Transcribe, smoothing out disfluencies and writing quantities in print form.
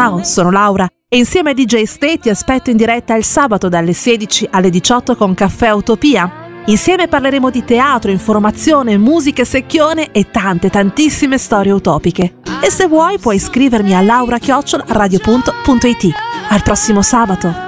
Ciao, sono Laura e insieme a DJ Ste ti aspetto in diretta il sabato dalle 16 alle 18 con Caffè Utopia. Insieme parleremo di teatro, informazione, musica e secchione e tantissime storie utopiche. E se vuoi puoi iscrivermi a laura@radio.it. Al prossimo sabato!